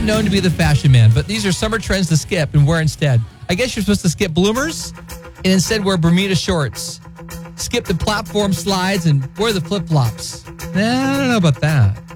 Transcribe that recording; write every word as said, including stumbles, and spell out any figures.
known to be the fashion man, but these are summer trends to skip and wear instead. I guess you're supposed to skip bloomers and instead wear Bermuda shorts. Skip the platform slides and wear the flip-flops. Nah, I don't know about that.